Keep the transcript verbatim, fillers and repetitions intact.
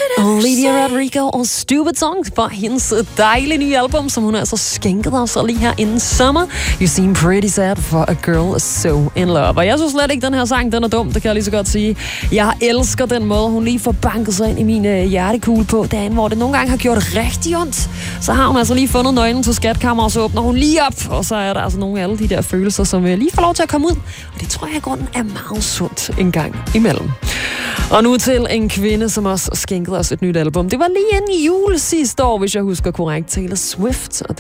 Olivia Rodrigo og Stupid Songs for hendes dejlige nye album, som hun altså skænkede os lige her inden sommer. You seem pretty sad for a girl so in love. Og jeg synes slet ikke, den her sang, den er dum, det kan jeg lige så godt sige. Jeg elsker den måde, hun lige får banket sig ind i min øh, hjertekugle på dagen, hvor det nogle gange har gjort rigtig ondt. Så har hun altså lige fundet nøglen til skatkammer, og så åbner hun lige op, og så er der altså nogle af alle de der følelser, som øh, lige får lov til at komme ud. Og det tror jeg i grunden er meget sundt en gang imellem. Og nu til en kvinde, som også skænkede os et nyt album. Det var lige inden jul sidste år, hvis jeg husker korrekt. Taylor Swift. Og